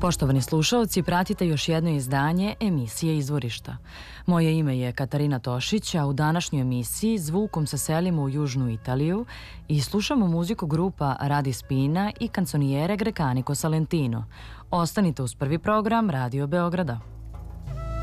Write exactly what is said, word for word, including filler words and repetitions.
Poštovani slušaoci, pratite još jedno izdanje emisije Izvorišta. Moje ime je Katarina Tošić, a u današnjoj emisiji zvukom se selimo u južnu Italiju i slušamo muziku grupa Radi Spina i kanconijere Grecanico Salentino. Ostanite uz prvi program Radio Beograda.